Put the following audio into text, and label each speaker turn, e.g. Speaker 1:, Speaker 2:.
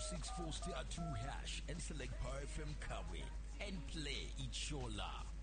Speaker 1: +264 *2# and select Power FM Kawe and play It's Your Love.